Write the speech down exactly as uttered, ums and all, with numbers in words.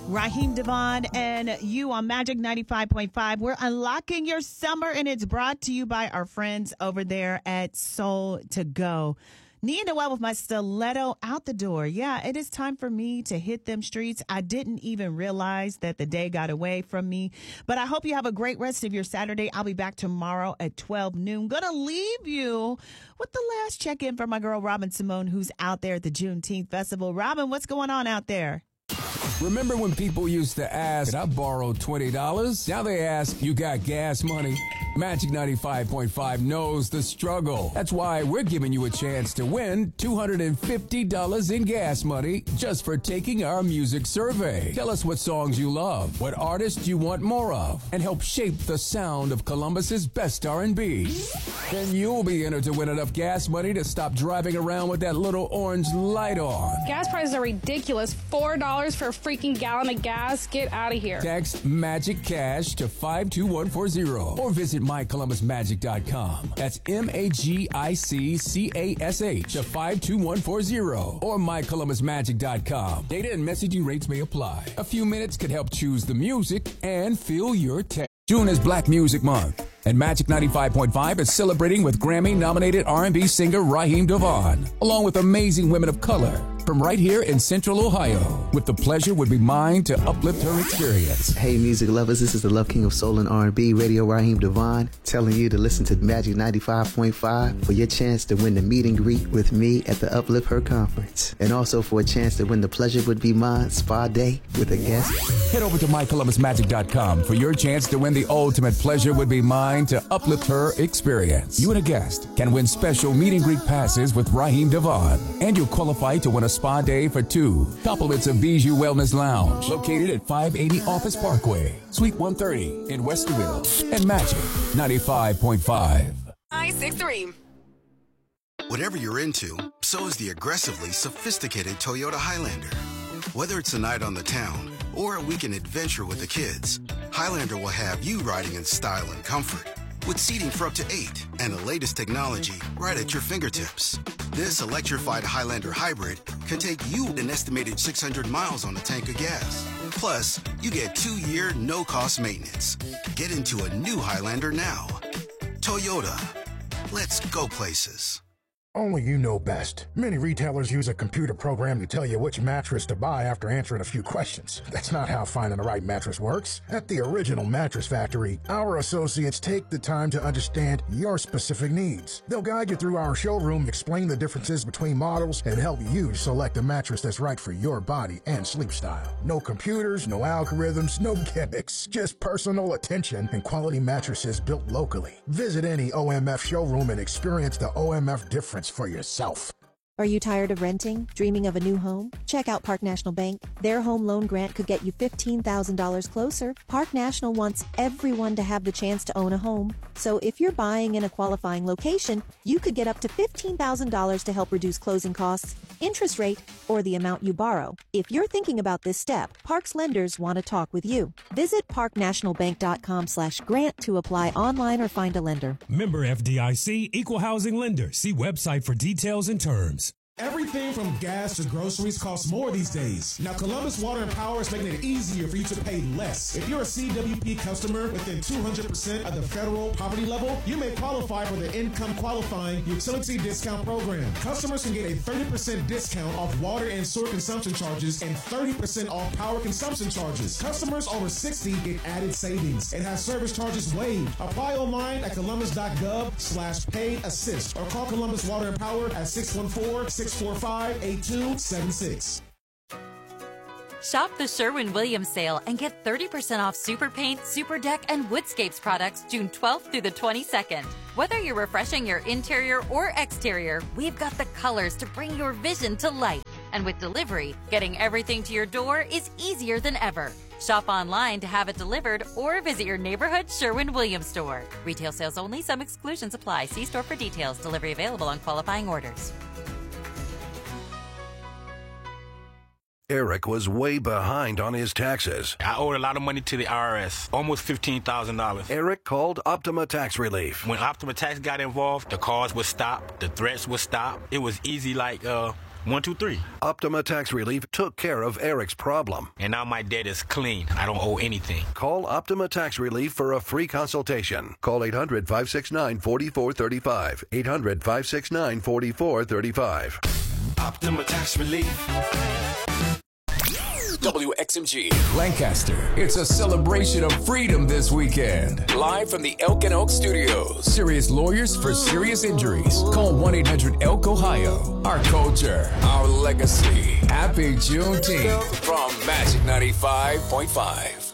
Raheem Devon and you on Magic ninety-five point five. We're unlocking your summer, and it's brought to you by our friends over there at Soul to Go. Nia Noel with my stiletto out the door. Yeah, it is time for me to hit them streets. I didn't even realize that the day got away from me. But I hope you have a great rest of your Saturday. I'll be back tomorrow at twelve noon. Gonna leave you with the last check-in for my girl Robin Simone, who's out there at the Juneteenth Festival. Robin, what's going on out there? Remember when people used to ask, I borrowed twenty dollars? Now they ask, you got gas money? Magic ninety-five point five knows the struggle. That's why we're giving you a chance to win two hundred fifty dollars in gas money just for taking our music survey. Tell us what songs you love, what artists you want more of, and help shape the sound of Columbus's best R and B. Then you'll be entered to win enough gas money to stop driving around with that little orange light on. Gas prices are ridiculous. four dollars for a freaking gallon of gas? Get out of here. Text Magic Cash to five two one four zero or visit my columbus magic dot com. That's M A G I C C A S H to five two one four zero or my columbus magic dot com. Data and messaging rates may apply. A few minutes could help choose the music and fill your text. June is Black Music Month, and Magic ninety-five point five is celebrating with Grammy-nominated R and B singer Raheem Devon, along with amazing women of color from right here in Central Ohio. With the pleasure would be mine to uplift her experience. Hey, music lovers, this is the Love King of Soul and R and B, Radio Raheem Devon, telling you to listen to Magic ninety-five point five for your chance to win the meet and greet with me at the Uplift Her Conference. And also for a chance to win the Pleasure Would Be Mine Spa Day with a guest. Head over to my columbus magic dot com for your chance to win the ultimate Pleasure Would Be Mine to uplift her experience. You and a guest can win special meet and greet passes with Raheem Devon, and you'll qualify to win a spa day for two. Compliments of Bijou Wellness Lounge, located at five eighty Office Parkway, Suite one thirty in Westerville, and Magic ninety-five point five. nine six three. Whatever you're into, so is the aggressively sophisticated Toyota Highlander. Whether it's a night on the town or a weekend adventure with the kids, Highlander will have you riding in style and comfort, with seating for up to eight and the latest technology right at your fingertips. This electrified Highlander hybrid can take you an estimated six hundred miles on a tank of gas. Plus, you get two-year no-cost maintenance. Get into a new Highlander now. Toyota. Let's go places. Only you know best. Many retailers use a computer program to tell you which mattress to buy after answering a few questions. That's not how finding the right mattress works. At the Original Mattress Factory, our associates take the time to understand your specific needs. They'll guide you through our showroom, explain the differences between models, and help you select a mattress that's right for your body and sleep style. No computers, no algorithms, no gimmicks. Just personal attention and quality mattresses built locally. Visit any O M F showroom and experience the O M F difference for yourself. Are you tired of renting? Dreaming of a new home? Check out Park National Bank. Their home loan grant could get you fifteen thousand dollars closer. Park National wants everyone to have the chance to own a home. So if you're buying in a qualifying location, you could get up to fifteen thousand dollars to help reduce closing costs, interest rate, or the amount you borrow. If you're thinking about this step, Park's lenders want to talk with you. Visit parknationalbank.com slash grant to apply online or find a lender. Member F D I C, Equal Housing Lender. See website for details and terms. Everything from gas to groceries costs more these days. Now, Columbus Water and Power is making it easier for you to pay less. If you're a C W P customer within two hundred percent of the federal poverty level, you may qualify for the Income Qualifying Utility Discount Program. Customers can get a thirty percent discount off water and sewer consumption charges and thirty percent off power consumption charges. Customers over sixty get added savings and have service charges waived. Apply online at columbus.gov slash pay assist or call Columbus Water and Power at six one four, six four five, eight two seven six. Shop the Sherwin-Williams sale and get thirty percent off Super Paint, Super Deck, and Woodscapes products June twelfth through the twenty-second. Whether you're refreshing your interior or exterior, we've got the colors to bring your vision to life. And with delivery, getting everything to your door is easier than ever. Shop online to have it delivered or visit your neighborhood Sherwin-Williams store. Retail sales only. Some exclusions apply. See store for details. Delivery available on qualifying orders. Eric was way behind on his taxes. I owed a lot of money to the I R S, almost fifteen thousand dollars. Eric called Optima Tax Relief. When Optima Tax got involved, the calls would stop, the threats would stop. It was easy like, uh, One, two, three. Optima Tax Relief took care of Eric's problem. And now my debt is clean. I don't owe anything. Call Optima Tax Relief for a free consultation. Call eight hundred, five six nine, four four three five. eight hundred, five six nine, four four three five. Optima Tax Relief. W X M G Lancaster. It's a celebration of freedom this weekend. Live from the Elk and Oak Studios. Serious lawyers for serious injuries. Call one eight hundred elk ohio. Our culture, our legacy. Happy Juneteenth from Magic ninety-five point five.